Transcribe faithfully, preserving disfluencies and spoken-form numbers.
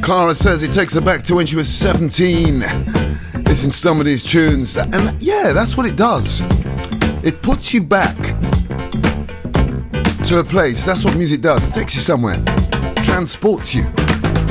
Clara says it takes her back to when she was seventeen. Listen to some of these tunes, and yeah, that's what it does. It puts you back to a place. That's what music does. It takes you somewhere, transports you.